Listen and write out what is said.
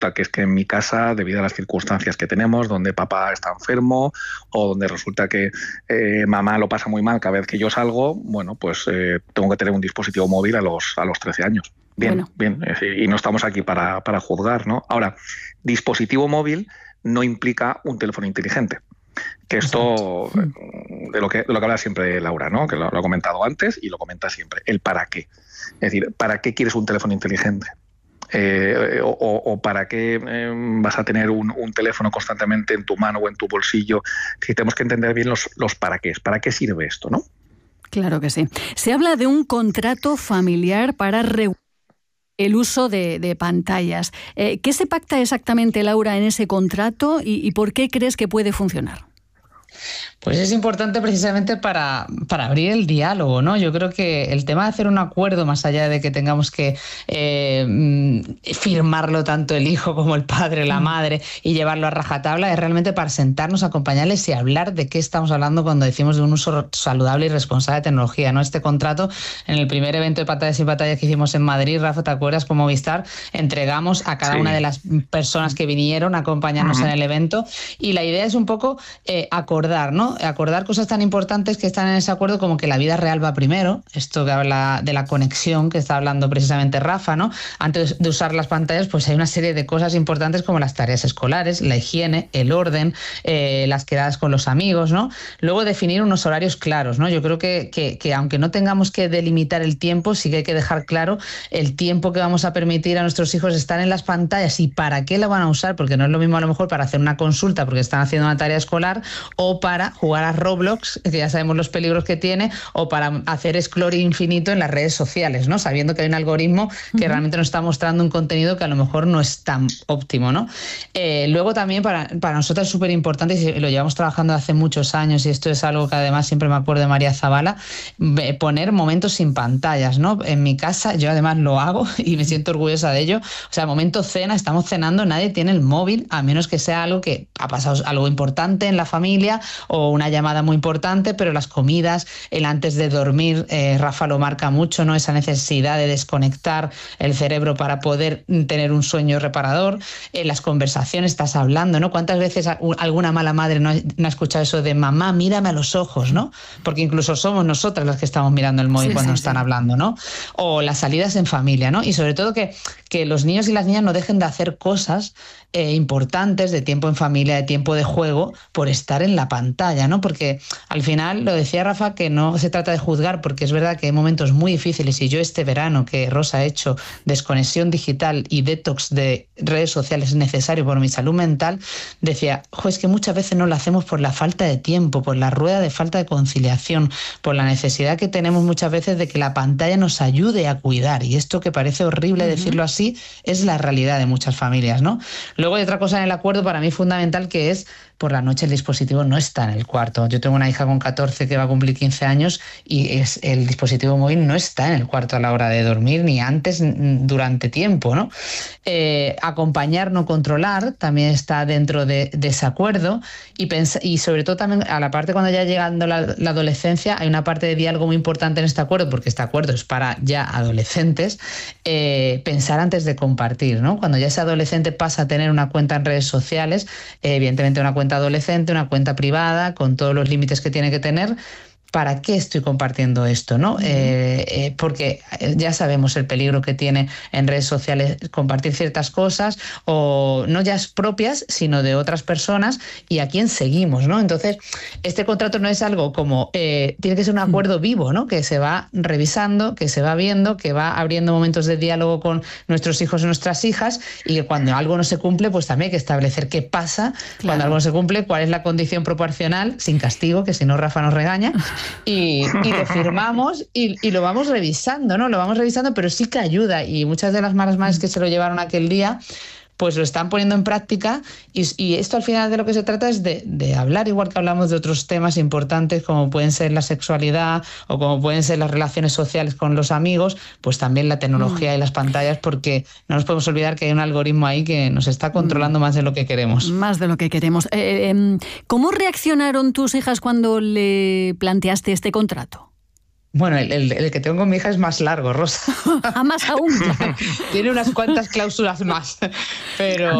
resulta que es que en mi casa, debido a las circunstancias que tenemos, donde papá está enfermo o donde resulta que mamá lo pasa muy mal cada vez que yo salgo, bueno, pues tengo que tener un dispositivo móvil a los 13 años. Bien, bien, y no estamos aquí para juzgar, ¿no? Ahora, dispositivo móvil no implica un teléfono inteligente. Que esto, de lo que habla siempre Laura, ¿no? Que lo ha comentado antes y lo comenta siempre, el para qué. Es decir, ¿para qué quieres un teléfono inteligente? O para qué vas a tener un teléfono constantemente en tu mano o en tu bolsillo. Si tenemos que entender bien los para qué. ¿Para qué sirve esto, no? Claro que sí. Se habla de un contrato familiar para regular el uso de pantallas. ¿Qué se pacta exactamente, Laura, en ese contrato y por qué crees que puede funcionar? Pues es importante precisamente para abrir el diálogo, ¿no? Yo creo que el tema de hacer un acuerdo, más allá de que tengamos que firmarlo tanto el hijo como el padre, la madre, y llevarlo a rajatabla, es realmente para sentarnos, acompañarles y hablar de qué estamos hablando cuando decimos de un uso saludable y responsable de tecnología, ¿no? Este contrato, en el primer evento de Pantallas sin Pantallas que hicimos en Madrid, Rafa, ¿te acuerdas? Con Movistar, entregamos a cada una de las personas que vinieron a acompañarnos en el evento, y la idea es un poco acordar, ¿no? Acordar cosas tan importantes que están en ese acuerdo, como que la vida real va primero, esto que habla de la conexión que está hablando precisamente Rafa, ¿no? Antes de usar las pantallas, pues hay una serie de cosas importantes como las tareas escolares, la higiene, el orden, las quedadas con los amigos, ¿no? Luego definir unos horarios claros, ¿no? Yo creo que aunque no tengamos que delimitar el tiempo, sí que hay que dejar claro el tiempo que vamos a permitir a nuestros hijos estar en las pantallas y para qué la van a usar, porque no es lo mismo a lo mejor para hacer una consulta porque están haciendo una tarea escolar, o para jugar a Roblox, que ya sabemos los peligros que tiene, o para hacer scroll infinito en las redes sociales, ¿no? Sabiendo que hay un algoritmo que realmente nos está mostrando un contenido que a lo mejor no es tan óptimo, ¿no? Luego también para nosotros es súper importante, y lo llevamos trabajando hace muchos años, y esto es algo que además siempre me acuerdo de María Zavala, poner momentos sin pantallas, ¿no? En mi casa yo además lo hago y me siento orgullosa de ello. O sea, momento cena, estamos cenando, nadie tiene el móvil, a menos que sea algo que ha pasado algo importante en la familia o una llamada muy importante, pero las comidas, el antes de dormir, Rafa lo marca mucho, ¿no? Esa necesidad de desconectar el cerebro para poder tener un sueño reparador. Las conversaciones, estás hablando, ¿no? ¿Cuántas veces alguna mala madre no ha escuchado eso de mamá, mírame a los ojos, ¿no? Porque incluso somos nosotras las que estamos mirando el móvil cuando nos están hablando, ¿no? O las salidas en familia, ¿no? Y sobre todo que los niños y las niñas no dejen de hacer cosas importantes de tiempo en familia, de tiempo de juego, por estar en la pantalla, ¿no? Porque al final, lo decía Rafa, que no se trata de juzgar, porque es verdad que hay momentos muy difíciles, y yo este verano que Rosa ha hecho desconexión digital y detox de redes sociales necesario por mi salud mental, decía, es que muchas veces no lo hacemos por la falta de tiempo, por la rueda de falta de conciliación, por la necesidad que tenemos muchas veces de que la pantalla nos ayude a cuidar, y esto que parece horrible decirlo así, es la realidad de muchas familias, ¿no? Luego hay otra cosa en el acuerdo para mí fundamental, que es por la noche el dispositivo no está en el cuarto. Yo tengo una hija con 14 que va a cumplir 15 años y el dispositivo móvil no está en el cuarto a la hora de dormir, ni antes, durante tiempo, ¿no? Acompañar, no controlar, también está dentro de ese acuerdo, y sobre todo también a la parte cuando ya llegando la adolescencia, hay una parte de diálogo muy importante en este acuerdo, porque este acuerdo es para ya adolescentes, pensar antes de compartir, ¿no? Cuando ya ese adolescente pasa a tener una cuenta en redes sociales, evidentemente una cuenta adolescente, una cuenta privada, con todos los límites que tiene que tener. ¿Para qué estoy compartiendo esto, no? Porque ya sabemos el peligro que tiene en redes sociales compartir ciertas cosas, o no ya propias, sino de otras personas, y a quién seguimos, ¿no? Entonces, este contrato no es algo como... tiene que ser un acuerdo vivo, ¿no? Que se va revisando, que se va viendo, que va abriendo momentos de diálogo con nuestros hijos y nuestras hijas, y que cuando algo no se cumple, pues también hay que establecer qué pasa cuando algo no se cumple, cuál es la condición proporcional, sin castigo, que si no Rafa nos regaña, y lo firmamos y lo vamos revisando, ¿no? Lo vamos revisando, pero sí que ayuda, y muchas de las malas madres que se lo llevaron aquel día, pues lo están poniendo en práctica, y esto al final de lo que se trata es de hablar, igual que hablamos de otros temas importantes como pueden ser la sexualidad o como pueden ser las relaciones sociales con los amigos, pues también la tecnología y las pantallas, porque no nos podemos olvidar que hay un algoritmo ahí que nos está controlando más de lo que queremos. Más de lo que queremos. ¿Cómo reaccionaron tus hijas cuando le planteaste este contrato? Bueno, el que tengo con mi hija es más largo, Rosa. Más aún. Tiene unas cuantas cláusulas más, pero